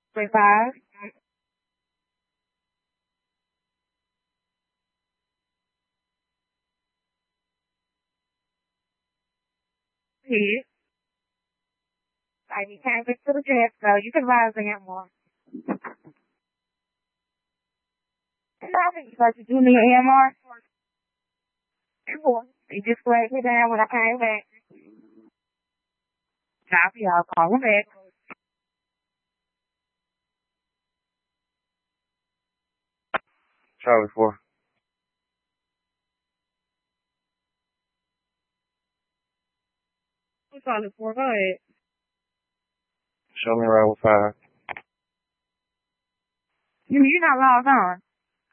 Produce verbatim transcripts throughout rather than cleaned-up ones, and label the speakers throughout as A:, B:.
A: Three five. Here. I you can't get to the jet, so you can rise again more. And I think you got to do me an A M R. Cool. You just flagged me down when I came back. Copy, I'll call him back.
B: Charlie four.
A: Charlie four, go ahead.
B: Show me around with five.
A: You, you're not logged on.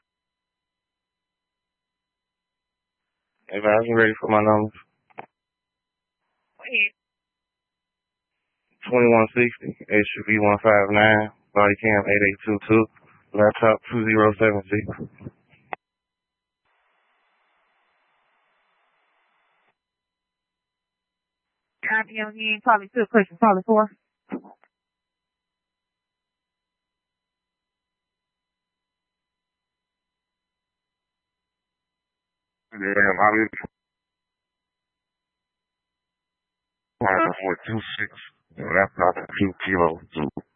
B: If I was ready for my numbers.
A: Go ahead.
B: twenty-one sixty, H V one five nine, body cam eight eight two two, laptop two zero seven six.
A: Copy on you, probably two questions, probably four.
B: Damn, I live four two six, laptop two kilo two.